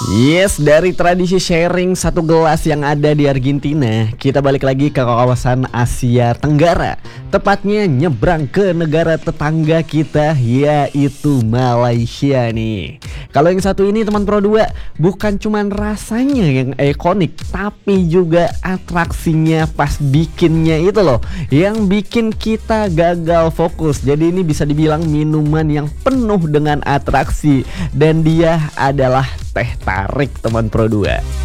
Yes, dari tradisi sharing satu gelas yang ada di Argentina, kita balik lagi ke kawasan Asia Tenggara. Tepatnya nyebrang ke negara tetangga kita, yaitu Malaysia nih. Kalau yang satu ini teman Pro 2, bukan cuman rasanya yang ikonik, tapi juga atraksinya pas bikinnya itu loh, yang bikin kita gagal fokus. Jadi ini bisa dibilang minuman yang penuh dengan atraksi, dan dia adalah teh tarik teman Pro 2.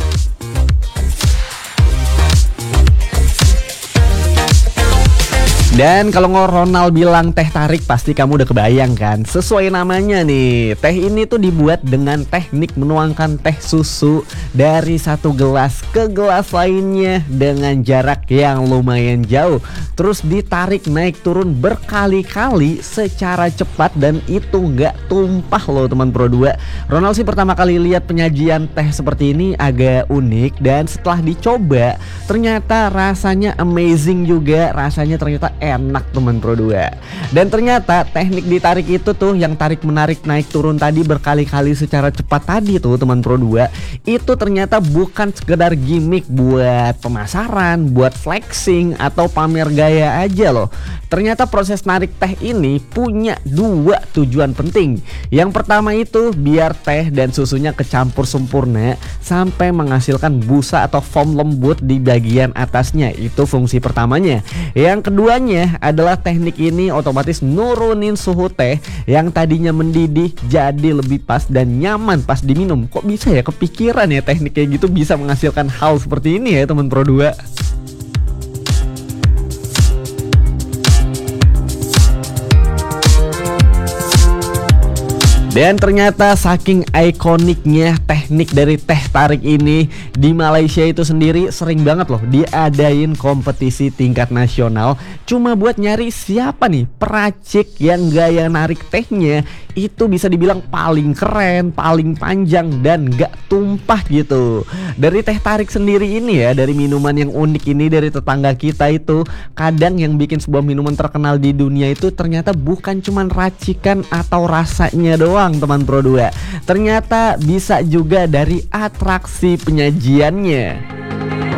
Dan kalau Ronald bilang teh tarik, pasti kamu udah kebayang kan? Sesuai namanya nih, teh ini tuh dibuat dengan teknik menuangkan teh susu dari satu gelas ke gelas lainnya dengan jarak yang lumayan jauh. Terus ditarik naik turun berkali-kali secara cepat, dan itu nggak tumpah loh teman Pro 2. Ronald sih pertama kali lihat penyajian teh seperti ini agak unik, dan setelah dicoba ternyata rasanya amazing juga. Rasanya ternyata enak teman Pro 2. Dan ternyata teknik ditarik itu tuh, yang tarik menarik naik turun tadi berkali-kali secara cepat tadi tuh teman Pro 2, itu ternyata bukan sekedar gimmick buat pemasaran, buat flexing atau pamer gaya aja loh. Ternyata proses narik teh ini punya dua tujuan penting. Yang pertama itu biar teh dan susunya kecampur sempurna sampai menghasilkan busa atau foam lembut di bagian atasnya. Itu fungsi pertamanya. Yang keduanya adalah teknik ini otomatis nurunin suhu teh yang tadinya mendidih jadi lebih pas dan nyaman pas diminum. Kok bisa ya kepikiran ya teknik kayak gitu bisa menghasilkan hal seperti ini ya teman Pro 2. Dan ternyata saking ikoniknya teknik dari teh tarik ini, di Malaysia itu sendiri sering banget loh diadain kompetisi tingkat nasional cuma buat nyari siapa nih peracik yang gaya narik tehnya itu bisa dibilang paling keren, paling panjang, dan gak tumpah gitu. Dari teh tarik sendiri ini ya, dari minuman yang unik ini dari tetangga kita itu, kadang yang bikin sebuah minuman terkenal di dunia itu ternyata bukan cuman racikan atau rasanya doang teman Pro 2. Ternyata bisa juga dari atraksi penyajiannya.